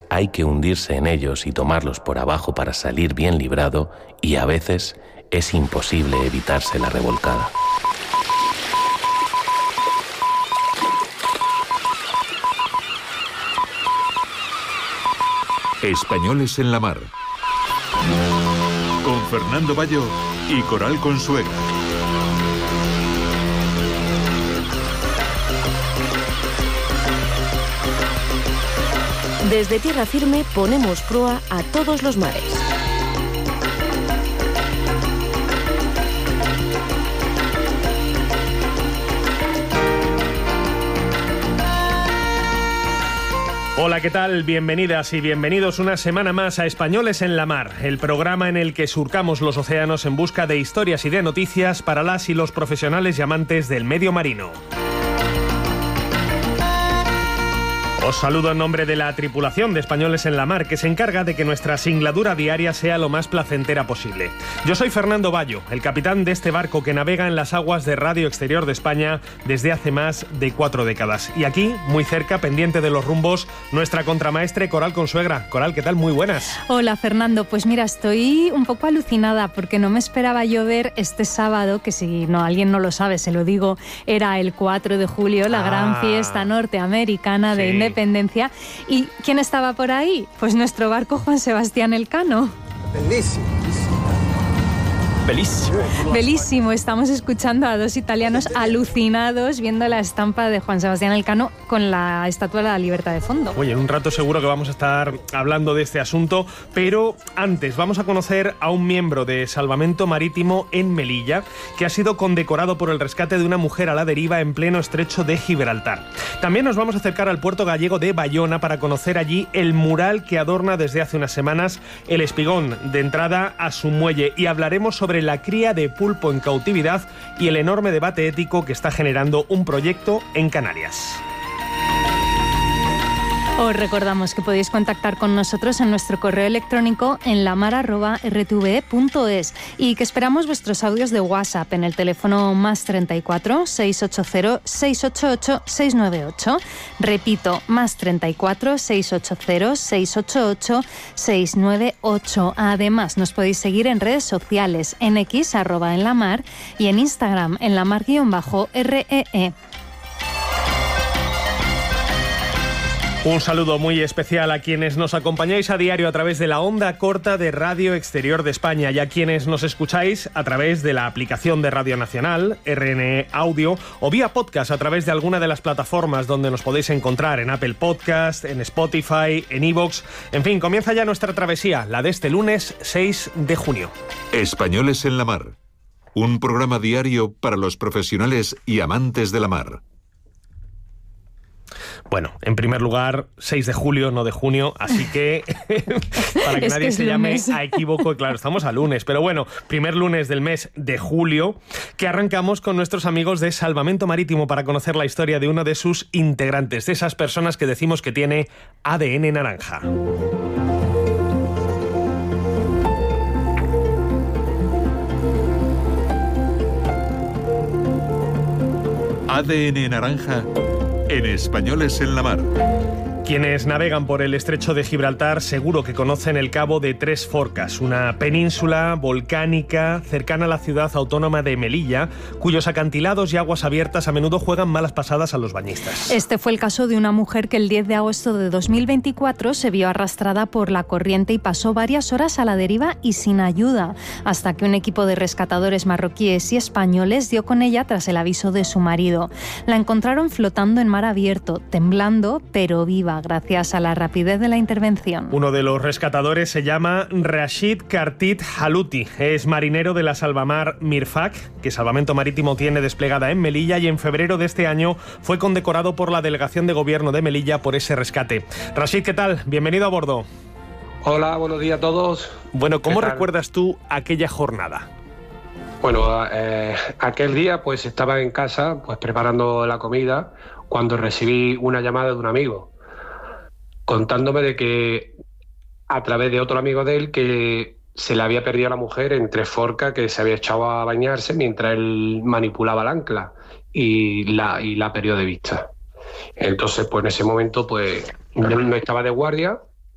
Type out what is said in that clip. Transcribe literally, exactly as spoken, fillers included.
hay que hundirse en ellos y tomarlos por abajo para salir bien librado, y a veces es imposible evitarse la revolcada. Españoles en la mar, con Fernando Bayo y Coral Consuegra. Desde tierra firme ponemos proa a todos los mares. Hola, ¿qué tal? Bienvenidas y bienvenidos una semana más a Españoles en la Mar, el programa en el que surcamos los océanos en busca de historias y de noticias para las y los profesionales y amantes del medio marino. Os saludo en nombre de la tripulación de Españoles en la Mar, que se encarga de que nuestra singladura diaria sea lo más placentera posible. Yo soy Fernando Bayo, el capitán de este barco que navega en las aguas de Radio Exterior de España desde hace más de cuatro décadas. Y aquí, muy cerca, pendiente de los rumbos, nuestra contramaestre Coral Consuegra. Coral, ¿qué tal? Muy buenas. Hola, Fernando. Pues mira, estoy un poco alucinada porque no me esperaba yo ver este sábado, que si no alguien no lo sabe, se lo digo, era el cuatro de julio, la ah, gran fiesta norteamericana sí. de Independencia. ¿Y quién estaba por ahí? Pues nuestro barco Juan Sebastián Elcano. Bellísimo. Belísimo. Belísimo. Estamos escuchando a dos italianos alucinados viendo la estampa de Juan Sebastián Elcano con la Estatua de la Libertad de fondo. Oye, en un rato seguro que vamos a estar hablando de este asunto, pero antes vamos a conocer a un miembro de Salvamento Marítimo en Melilla que ha sido condecorado por el rescate de una mujer a la deriva en pleno estrecho de Gibraltar. También nos vamos a acercar al puerto gallego de Bayona para conocer allí el mural que adorna desde hace unas semanas el espigón de entrada a su muelle, y hablaremos sobre la cría de pulpo en cautividad y el enorme debate ético que está generando un proyecto en Canarias. Os recordamos que podéis contactar con nosotros en nuestro correo electrónico en lamar arroba r t v punto es y que esperamos vuestros audios de WhatsApp en el teléfono más treinta y cuatro, seiscientos ochenta, seiscientos ochenta y ocho, seiscientos noventa y ocho. Repito, más treinta y cuatro, seiscientos ochenta, seiscientos ochenta y ocho, seiscientos noventa y ocho. Además, nos podéis seguir en redes sociales, en X, arroba en la mar, y en Instagram, en la mar guión bajo R E E. Un saludo muy especial a quienes nos acompañáis a diario a través de la onda corta de Radio Exterior de España y a quienes nos escucháis a través de la aplicación de Radio Nacional, R N E Audio, o vía podcast a través de alguna de las plataformas donde nos podéis encontrar, en Apple Podcast, en Spotify, en iVoox. En fin, comienza ya nuestra travesía, la de este lunes seis de junio. Españoles en la Mar, un programa diario para los profesionales y amantes de la mar. Bueno, en primer lugar, seis de julio, no de junio, así que para que es nadie que se llame a equívoco, claro, estamos a lunes, pero bueno, primer lunes del mes de julio, que arrancamos con nuestros amigos de Salvamento Marítimo para conocer la historia de uno de sus integrantes, de esas personas que decimos que tiene A D N naranja. A D N naranja en Españoles en la Mar. Quienes navegan por el estrecho de Gibraltar seguro que conocen el Cabo de Tres Forcas, una península volcánica cercana a la ciudad autónoma de Melilla, cuyos acantilados y aguas abiertas a menudo juegan malas pasadas a los bañistas. Este fue el caso de una mujer que el diez de agosto de dos mil veinticuatro se vio arrastrada por la corriente y pasó varias horas a la deriva y sin ayuda, hasta que un equipo de rescatadores marroquíes y españoles dio con ella tras el aviso de su marido. La encontraron flotando en mar abierto, temblando pero viva, gracias a la rapidez de la intervención. Uno de los rescatadores se llama Rashid Kartit Haluti. Es marinero de la Salvamar Mirfak, que Salvamento Marítimo tiene desplegada en Melilla, y en febrero de este año fue condecorado por la Delegación de Gobierno de Melilla por ese rescate. Rashid, ¿qué tal? Bienvenido a bordo. Hola, buenos días a todos. Bueno, ¿cómo recuerdas tú aquella jornada? Bueno, eh, aquel día pues estaba en casa pues preparando la comida cuando recibí una llamada de un amigo contándome de que a través de otro amigo de él que se le había perdido a la mujer en Tres Forcas, que se había echado a bañarse mientras él manipulaba el ancla y la, y la perdió de vista. Entonces, pues en ese momento pues yo no estaba de guardia